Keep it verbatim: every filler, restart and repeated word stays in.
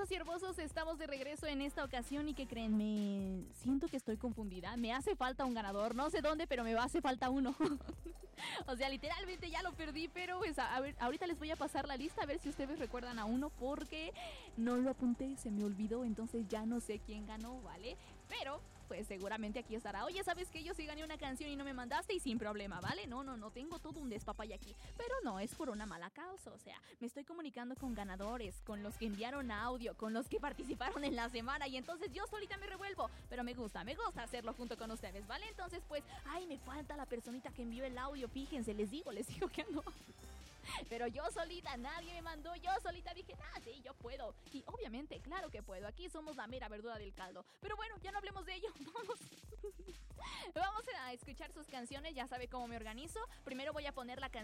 hermosos y hermosos, estamos de regreso en esta ocasión. ¿Y qué creen? Me siento que estoy confundida. Me hace falta un ganador, no sé dónde, pero me hace falta uno. O sea, literalmente ya lo perdí, pero pues a, a ver, ahorita les voy a pasar la lista a ver si ustedes recuerdan a uno, porque no lo apunté, se me olvidó, entonces ya no sé quién ganó, ¿vale? Pero pues seguramente aquí estará. Oye, ¿sabes qué? Yo sí gané una canción y no me mandaste, y sin problema, ¿vale? No, no, no, tengo todo un despapay aquí. Pero no, es por una mala causa, o sea, me estoy comunicando con ganadores, con los que enviaron audio, con los que participaron en la semana, y entonces yo solita me revuelvo. Pero me gusta, me gusta hacerlo junto con ustedes, ¿vale? Entonces pues, ay, me falta la personita que envió el audio, fíjense, les digo, les digo que no. Pero yo solita, nadie me mandó, yo solita dije, ah, sí, yo puedo. Y obviamente, claro que puedo, aquí somos la mera verdura del caldo. Pero bueno, ya no hablemos de ello, vamos. Vamos a escuchar sus canciones, ya sabe cómo me organizo. Primero voy a poner la canción